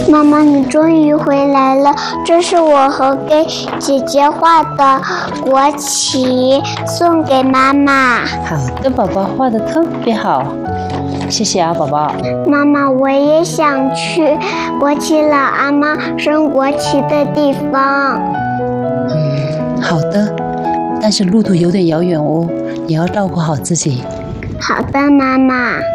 妈妈，你终于回来了，这是我和给姐姐画的国旗，送给妈妈。 好的，宝宝画得特别好，谢谢啊，宝宝。 妈妈，我也想去国旗老阿妈升国旗的地方。 好的，但是路途有点遥远哦，你要照顾好自己。 好的，妈妈。